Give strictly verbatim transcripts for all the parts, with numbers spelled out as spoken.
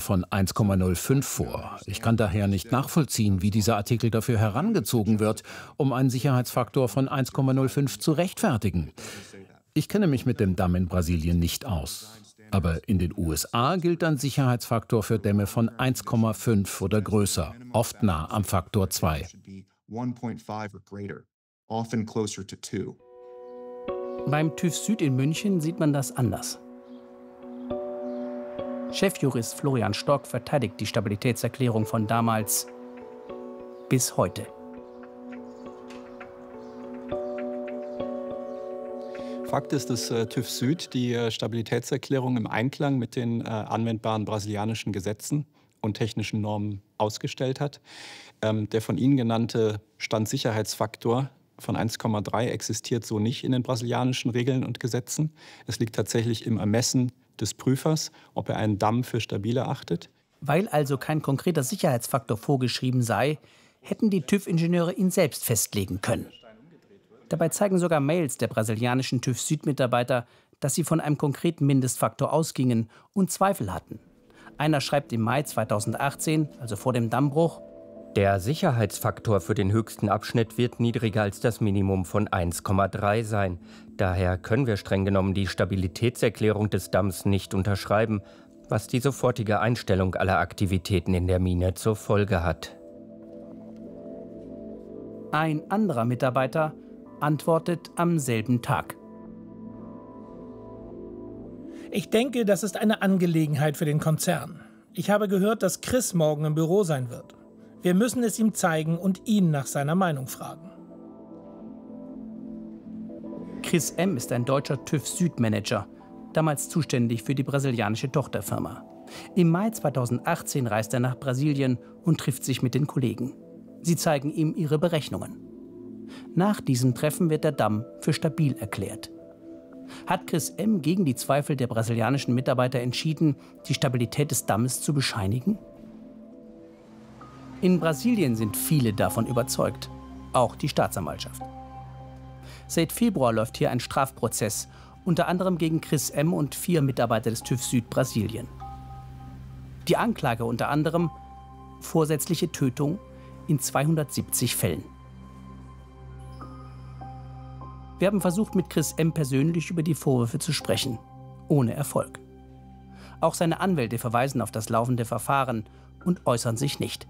von eins Komma null fünf vor. Ich kann daher nicht nachvollziehen, wie dieser Artikel dafür herangezogen wird, um einen Sicherheitsfaktor von eins Komma null fünf zu rechtfertigen. Ich kenne mich mit dem Damm in Brasilien nicht aus. Aber in den U S A gilt ein Sicherheitsfaktor für Dämme von eins Komma fünf oder größer, oft nah am Faktor zwei. Beim TÜV Süd in München sieht man das anders. Chefjurist Florian Stork verteidigt die Stabilitätserklärung von damals bis heute. Fakt ist, dass äh, TÜV Süd die äh, Stabilitätserklärung im Einklang mit den äh, anwendbaren brasilianischen Gesetzen und technischen Normen ausgestellt hat. Ähm, der von Ihnen genannte Standsicherheitsfaktor von eins Komma drei existiert so nicht in den brasilianischen Regeln und Gesetzen. Es liegt tatsächlich im Ermessen des Prüfers, ob er einen Damm für stabil erachtet. Weil also kein konkreter Sicherheitsfaktor vorgeschrieben sei, hätten die TÜV-Ingenieure ihn selbst festlegen können. Dabei zeigen sogar Mails der brasilianischen TÜV Süd-Mitarbeiter, dass sie von einem konkreten Mindestfaktor ausgingen und Zweifel hatten. Einer schreibt im Mai zweitausendachtzehn, also vor dem Dammbruch: Der Sicherheitsfaktor für den höchsten Abschnitt wird niedriger als das Minimum von eins Komma drei sein. Daher können wir streng genommen die Stabilitätserklärung des Damms nicht unterschreiben, was die sofortige Einstellung aller Aktivitäten in der Mine zur Folge hat. Ein anderer Mitarbeiter antwortet am selben Tag: Ich denke, das ist eine Angelegenheit für den Konzern. Ich habe gehört, dass Chris morgen im Büro sein wird. Wir müssen es ihm zeigen und ihn nach seiner Meinung fragen. Chris M. ist ein deutscher TÜV Süd-Manager, damals zuständig für die brasilianische Tochterfirma. Im Mai zweitausendachtzehn reist er nach Brasilien und trifft sich mit den Kollegen. Sie zeigen ihm ihre Berechnungen. Nach diesem Treffen wird der Damm für stabil erklärt. Hat Chris M. gegen die Zweifel der brasilianischen Mitarbeiter entschieden, die Stabilität des Dammes zu bescheinigen? In Brasilien sind viele davon überzeugt, auch die Staatsanwaltschaft. Seit Februar läuft hier ein Strafprozess, unter anderem gegen Chris M. und vier Mitarbeiter des TÜV Süd Brasilien. Die Anklage unter anderem vorsätzliche Tötung in zweihundertsiebzig Fällen. Wir haben versucht, mit Chris M. persönlich über die Vorwürfe zu sprechen, ohne Erfolg. Auch seine Anwälte verweisen auf das laufende Verfahren und äußern sich nicht.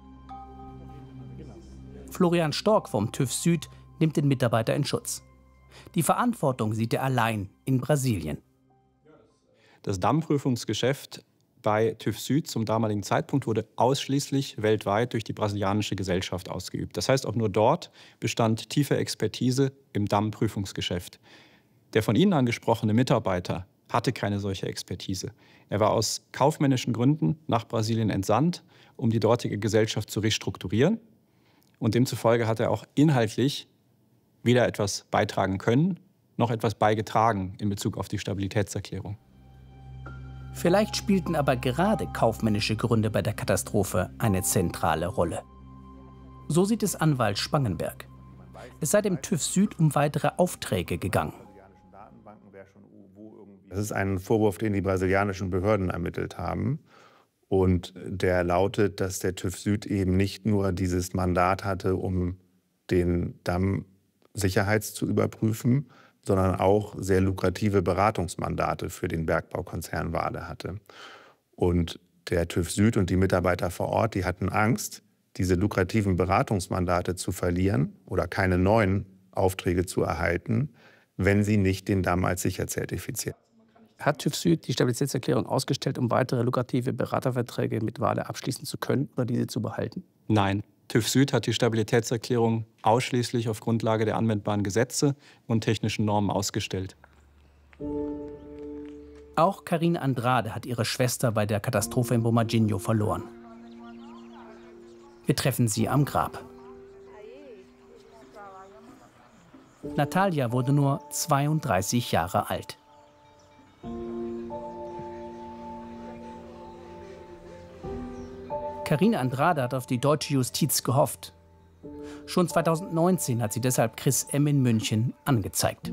Florian Stork vom TÜV Süd nimmt den Mitarbeiter in Schutz. Die Verantwortung sieht er allein in Brasilien. Das Dammprüfungsgeschäft bei TÜV Süd zum damaligen Zeitpunkt wurde ausschließlich weltweit durch die brasilianische Gesellschaft ausgeübt. Das heißt, auch nur dort bestand tiefe Expertise im Dammprüfungsgeschäft. Der von Ihnen angesprochene Mitarbeiter hatte keine solche Expertise. Er war aus kaufmännischen Gründen nach Brasilien entsandt, um die dortige Gesellschaft zu restrukturieren. Und demzufolge hat er auch inhaltlich weder etwas beitragen können, noch etwas beigetragen in Bezug auf die Stabilitätserklärung. Vielleicht spielten aber gerade kaufmännische Gründe bei der Katastrophe eine zentrale Rolle. So sieht es Anwalt Spangenberg. Es sei dem TÜV Süd um weitere Aufträge gegangen. Das ist ein Vorwurf, den die brasilianischen Behörden ermittelt haben. Und der lautet, dass der TÜV Süd eben nicht nur dieses Mandat hatte, um den Damm sicherheits zu überprüfen, sondern auch sehr lukrative Beratungsmandate für den Bergbaukonzern Vale hatte. Und der TÜV Süd und die Mitarbeiter vor Ort, die hatten Angst, diese lukrativen Beratungsmandate zu verlieren oder keine neuen Aufträge zu erhalten, wenn sie nicht den Damm als sicher zertifizieren. Hat TÜV Süd die Stabilitätserklärung ausgestellt, um weitere lukrative Beraterverträge mit Vale abschließen zu können oder diese zu behalten? Nein. TÜV Süd hat die Stabilitätserklärung ausschließlich auf Grundlage der anwendbaren Gesetze und technischen Normen ausgestellt. Auch Karine Andrade hat ihre Schwester bei der Katastrophe in Brumadinho verloren. Wir treffen sie am Grab. Natalia wurde nur zweiunddreißig Jahre alt. Karine Andrade hat auf die deutsche Justiz gehofft. Schon zweitausendneunzehn hat sie deshalb Chris M. in München angezeigt.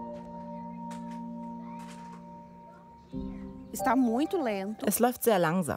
Es läuft sehr langsam.